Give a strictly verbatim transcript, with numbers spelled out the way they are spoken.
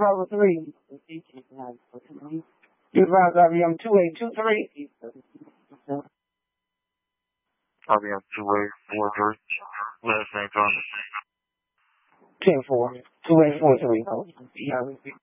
Bravo three. You advise R B M two eight two three. R B M two eight four three. Last name, Thomas. ten four. two eight four three.